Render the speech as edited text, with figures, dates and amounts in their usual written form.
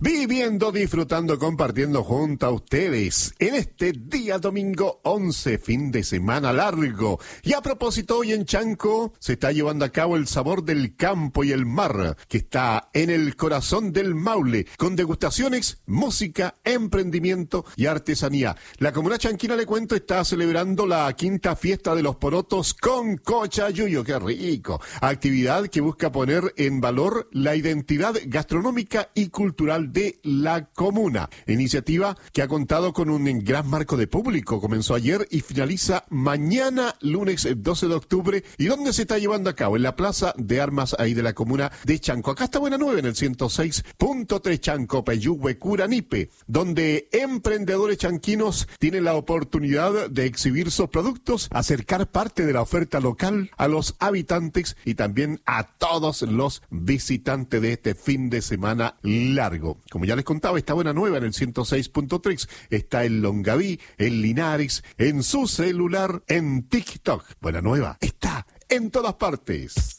Viviendo, disfrutando, compartiendo junto a ustedes en este día domingo 11, fin de semana largo. Y a propósito, hoy en Chanco se está llevando a cabo el Sabor del Campo y el Mar, que está en el corazón del Maule, con degustaciones, música, emprendimiento y artesanía. La comuna chanquina, le cuento, está celebrando la quinta fiesta de los porotos con cochayuyo. ¡Qué rico! Actividad que busca poner en valor la identidad gastronómica y cultural de la comuna. Iniciativa que ha contado con un gran marco de público. Comenzó ayer y finaliza mañana, lunes 12 de octubre. ¿Y dónde se está llevando a cabo? En la Plaza de Armas ahí de la comuna de Chanco. Acá está Buena Nueva en el 106.3 Chanco, Peyúgue, Curanipe, donde emprendedores chanquinos tienen la oportunidad de exhibir sus productos, acercar parte de la oferta local a los habitantes y también a todos los visitantes de este fin de semana largo. Como ya les contaba, está Buena Nueva en el 106.3, está en Longaví, en Linares, en su celular, en TikTok. Buena Nueva está en todas partes.